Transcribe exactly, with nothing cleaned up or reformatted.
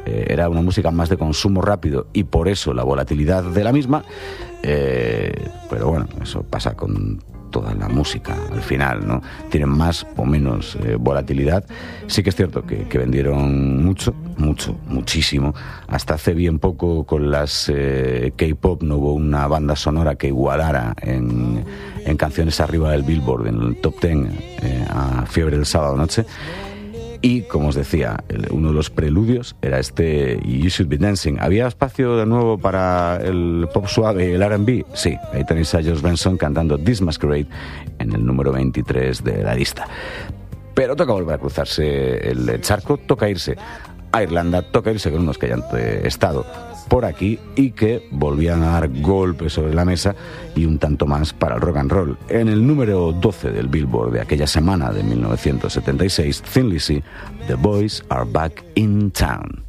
eh, era una música más de consumo rápido y por eso la volatilidad de la misma, eh, pero bueno, eso pasa con toda la música al final, ¿no? Tienen más o menos eh, volatilidad. Sí que es cierto que, que vendieron mucho, mucho, muchísimo. Hasta hace bien poco con las eh, K-pop no hubo una banda sonora que igualara en, en canciones arriba del Billboard, en el top ten, eh, a Fiebre del Sábado Noche. Y, como os decía, el, uno de los preludios era este You Should Be Dancing. ¿Había espacio de nuevo para el pop suave y el R and B? Sí, ahí tenéis a George Benson cantando This Masquerade en el número veintitrés de la lista. Pero toca volver a cruzarse el charco, toca irse a Irlanda, toca irse con unos que hayan estado por aquí y que volvían a dar golpes sobre la mesa y un tanto más para el rock and roll. En el número doce del Billboard de aquella semana de mil novecientos setenta y seis, Thin Lizzy, The Boys Are Back in Town.